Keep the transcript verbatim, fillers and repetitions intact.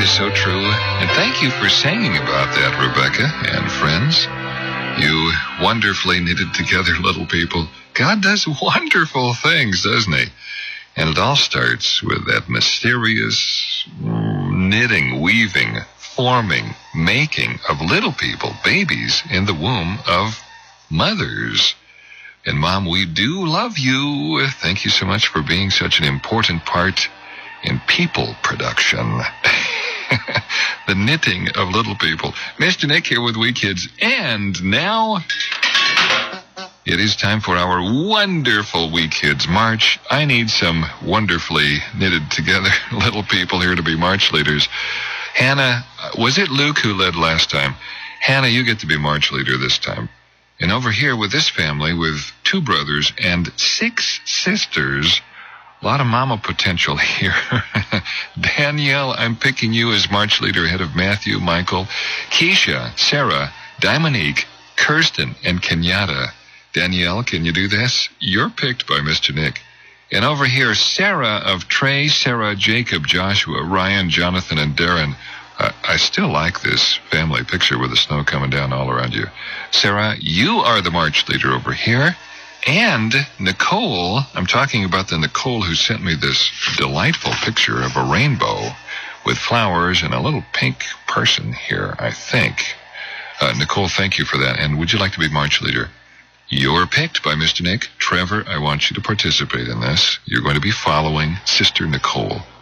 is so true. And thank you for singing about that, Rebecca and friends. You wonderfully knitted together little people. God does wonderful things, doesn't he? And it all starts with that mysterious knitting, weaving, forming, making of little people, babies in the womb of mothers. And Mom, we do love you. Thank you so much for being such an important part in people production. The knitting of little people. Mister Nick here with We Kids. And now it is time for our wonderful We Kids March. I need some wonderfully knitted together little people here to be march leaders. Hannah, was it Luke who led last time? Hannah, you get to be march leader this time. And over here with this family, with two brothers and six sisters, a lot of mama potential here. Danielle, I'm picking you as march leader ahead of Matthew, Michael, Keisha, Sarah, Dominique, Kirsten, and Kenyatta. Danielle, can you do this? You're picked by Mister Nick. And over here, Sarah of Trey, Sarah, Jacob, Joshua, Ryan, Jonathan, and Darren. Uh, I still like this family picture with the snow coming down all around you. Sarah, you are the march leader over here. And Nicole, I'm talking about the Nicole who sent me this delightful picture of a rainbow with flowers and a little pink person here, I think. Uh, Nicole, thank you for that. And would you like to be march leader? You're picked by Mister Nick. Trevor, I want you to participate in this. You're going to be following Sister Nicole.